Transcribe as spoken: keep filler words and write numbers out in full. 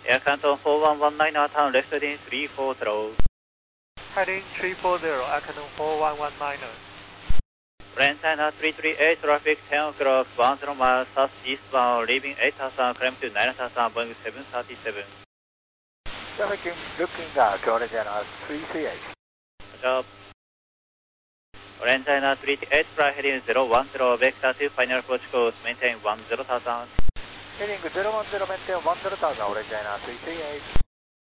Air Canton four one one nine, turn left heading three four zero. Heading three four zero, Air Canton four one one nine. Land China three three eight, traffic ten o'clock, one zero miles southeastbound, leaving eight thousand, climb to nine thousand, Boeing seven thirty-seven. Traffic looking uh, Korean China three three eight. Good job. Land China three three eight, fly heading zero one zero, vector to final approach course, maintain one zero thousand. Heading zero one zero, maintain one zero thousand, Korean China three three eight.